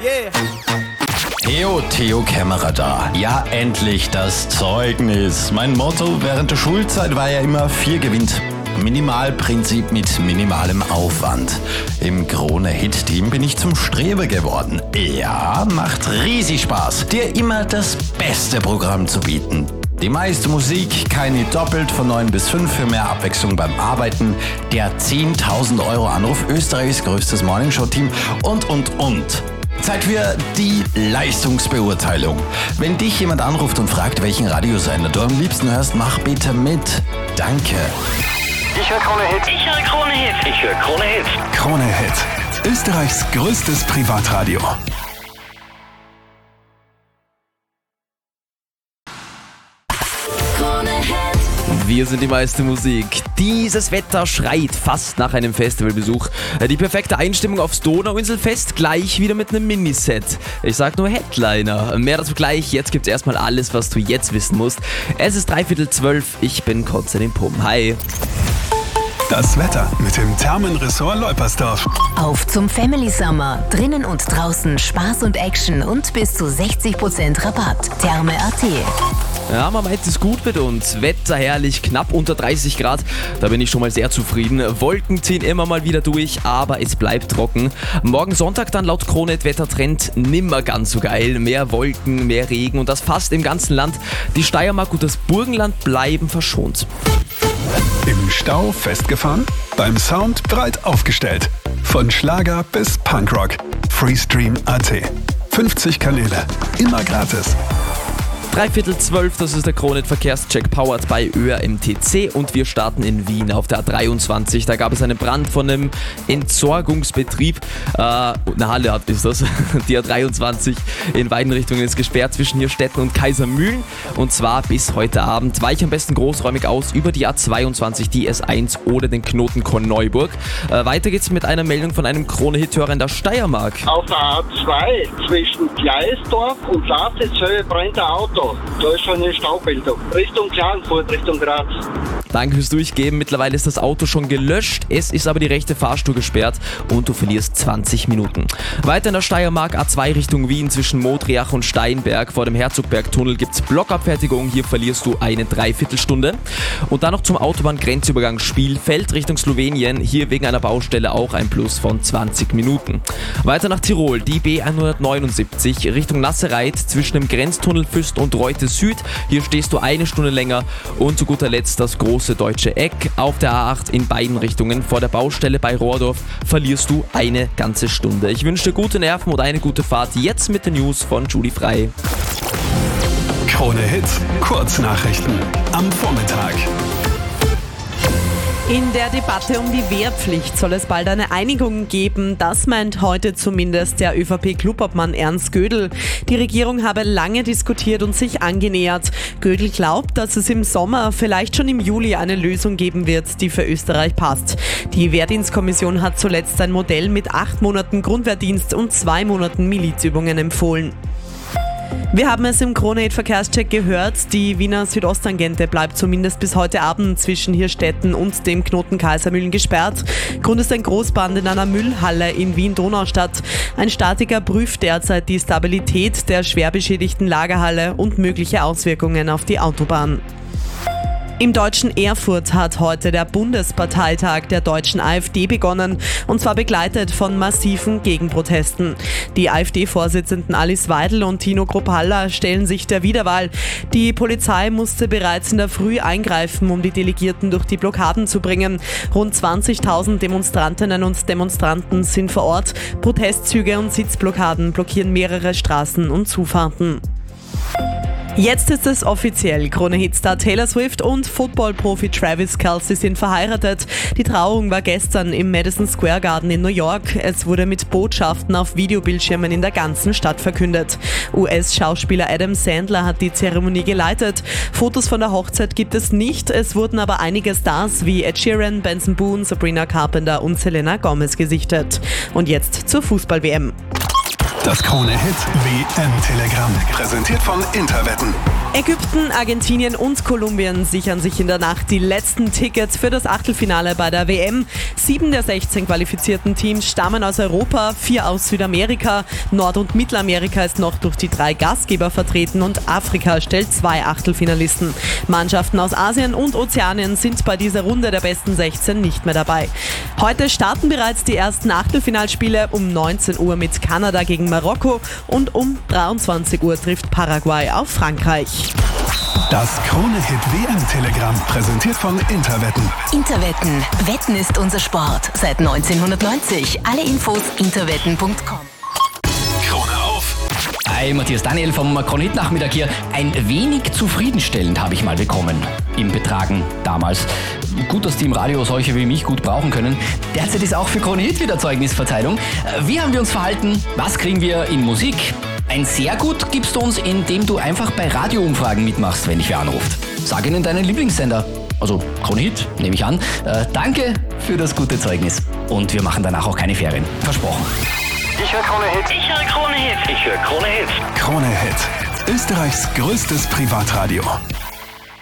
Theo Kämmerer da. Ja, endlich das Zeugnis. Mein Motto während der Schulzeit war ja immer 4 gewinnt. Minimalprinzip mit minimalem Aufwand. Im Krone-Hit-Team bin ich zum Streber geworden. Ja, macht riesig Spaß, dir immer das beste Programm zu bieten. Die meiste Musik, keine doppelt von 9 bis 5 für mehr Abwechslung beim Arbeiten, der 10.000 € Anruf, Österreichs größtes Morningshow-Team und. Zeit für die Leistungsbeurteilung. Wenn dich jemand anruft und fragt, welchen Radiosender du am liebsten hörst, mach bitte mit. Danke. Ich höre Krone Hit. Ich höre Krone Hit. Ich höre Krone Hit. Krone Hit. Österreichs größtes Privatradio. Wir sind die meiste Musik. Dieses Wetter schreit fast nach einem Festivalbesuch. Die perfekte Einstimmung aufs Donauinselfest, gleich wieder mit einem Miniset. Ich sag nur Headliner. Mehr dazu gleich. Jetzt gibt's erstmal alles, was du jetzt wissen musst. Es ist 11:45. Ich bin Konstantin Pumm. Hi. Das Wetter mit dem Thermenressort Leupersdorf. Auf zum Family Summer. Drinnen und draußen Spaß und Action und bis zu 60% Rabatt. Therme.at. Ja, man meint es gut mit uns. Wetter herrlich, knapp unter 30 Grad. Da bin ich schon mal sehr zufrieden. Wolken ziehen immer mal wieder durch, aber es bleibt trocken. Morgen Sonntag dann laut Kronet Wettertrend nimmer ganz so geil. Mehr Wolken, mehr Regen und das fast im ganzen Land. Die Steiermark und das Burgenland bleiben verschont. Im Stau festgefahren? Beim Sound breit aufgestellt. Von Schlager bis Punkrock. Freestream.at. 50 Kanäle. Immer gratis. 11:45, das ist der Kronet Verkehrscheck powered by ÖRMTC und wir starten in Wien auf der A23. Da gab es einen Brand von einem Entsorgungsbetrieb. Eine Halle ist das. Die A23 in beiden Richtungen ist gesperrt zwischen Hirstetten und Kaisermühlen und zwar bis heute Abend. Weich am besten großräumig aus über die A22, die S1 oder den Knoten Korneuburg. Weiter geht's mit einer Meldung von einem Krone-Hit-Hörer in der Steiermark. Auf der A2 zwischen Gleisdorf und Lasnitzhöhe brennt ein Auto. Da ist schon eine Staubbildung. Richtung Klagenfurt, Richtung Graz. Danke fürs Durchgeben. Mittlerweile ist das Auto schon gelöscht. Es ist aber die rechte Fahrspur gesperrt und du verlierst 20 Minuten. Weiter in der Steiermark A2 Richtung Wien zwischen Modriach und Steinberg. Vor dem Herzogbergtunnel gibt es Blockabfertigung. Hier verlierst du eine Dreiviertelstunde. Und dann noch zum Autobahngrenzübergang Spielfeld Richtung Slowenien. Hier wegen einer Baustelle auch ein Plus von 20 Minuten. Weiter nach Tirol. Die B179 Richtung Nassereit zwischen dem Grenztunnel Füst und Reute Süd. Hier stehst du eine Stunde länger. Und zu guter Letzt das große deutsche Eck auf der A8 in beiden Richtungen. Vor der Baustelle bei Rohrdorf verlierst du eine ganze Stunde. Ich wünsche dir gute Nerven und eine gute Fahrt. Jetzt mit den News von Judy Frei. Krone Hit. Kurznachrichten. Am Vormittag. In der Debatte um die Wehrpflicht soll es bald eine Einigung geben. Das meint heute zumindest der ÖVP-Clubobmann Ernst Gödel. Die Regierung habe lange diskutiert und sich angenähert. Gödel glaubt, dass es im Sommer, vielleicht schon im Juli, eine Lösung geben wird, die für Österreich passt. Die Wehrdienstkommission hat zuletzt ein Modell mit 8 Monaten Grundwehrdienst und 2 Monaten Milizübungen empfohlen. Wir haben es im Krone-Hit-Verkehrscheck gehört, die Wiener Südosttangente bleibt zumindest bis heute Abend zwischen Hirstetten und dem Knoten Kaisermühlen gesperrt. Grund ist ein Großbrand in einer Müllhalle in Wien-Donaustadt. Ein Statiker prüft derzeit die Stabilität der schwer beschädigten Lagerhalle und mögliche Auswirkungen auf die Autobahn. Im deutschen Erfurt hat heute der Bundesparteitag der deutschen AfD begonnen, und zwar begleitet von massiven Gegenprotesten. Die AfD-Vorsitzenden Alice Weidel und Tino Kropalla stellen sich der Wiederwahl. Die Polizei musste bereits in der Früh eingreifen, um die Delegierten durch die Blockaden zu bringen. Rund 20.000 Demonstrantinnen und Demonstranten sind vor Ort. Protestzüge und Sitzblockaden blockieren mehrere Straßen und Zufahrten. Jetzt ist es offiziell. Krone-Hitstar Taylor Swift und Football-Profi Travis Kelce sind verheiratet. Die Trauung war gestern im Madison Square Garden in New York. Es wurde mit Botschaften auf Videobildschirmen in der ganzen Stadt verkündet. US-Schauspieler Adam Sandler hat die Zeremonie geleitet. Fotos von der Hochzeit gibt es nicht. Es wurden aber einige Stars wie Ed Sheeran, Benson Boone, Sabrina Carpenter und Selena Gomez gesichtet. Und jetzt zur Fußball-WM. Das Krone Hit WM-Telegramm. Präsentiert von Interwetten. Ägypten, Argentinien und Kolumbien sichern sich in der Nacht die letzten Tickets für das Achtelfinale bei der WM. 7 der 16 qualifizierten Teams stammen aus Europa, 4 aus Südamerika. Nord- und Mittelamerika ist noch durch die 3 Gastgeber vertreten und Afrika stellt 2 Achtelfinalisten. Mannschaften aus Asien und Ozeanien sind bei dieser Runde der besten 16 nicht mehr dabei. Heute starten bereits die ersten Achtelfinalspiele um 19 Uhr mit Kanada gegen Marokko und um 23 Uhr trifft Paraguay auf Frankreich. Das Krone-Hit WM-Telegramm, präsentiert von Interwetten. Interwetten. Wetten ist unser Sport. Seit 1990. Alle Infos interwetten.com. Krone auf. Hi, Matthias Daniel vom Krone-Hit-Nachmittag hier. Ein wenig zufriedenstellend habe ich mal bekommen im Betragen damals. Gut, dass die im Radio solche wie mich gut brauchen können. Derzeit ist auch für Krone-Hit wieder Zeugnisverteilung. Wie haben wir uns verhalten? Was kriegen wir in Musik? Ein sehr gut gibst du uns, indem du einfach bei Radioumfragen mitmachst, wenn dich wer anruft. Sag ihnen deinen Lieblingssender. Also Krone-Hit, nehme ich an. Danke für das gute Zeugnis. Und wir machen danach auch keine Ferien. Versprochen. Ich höre Krone-Hit. Ich höre Krone-Hit. Ich höre Krone-Hit. Krone-Hit. Österreichs größtes Privatradio.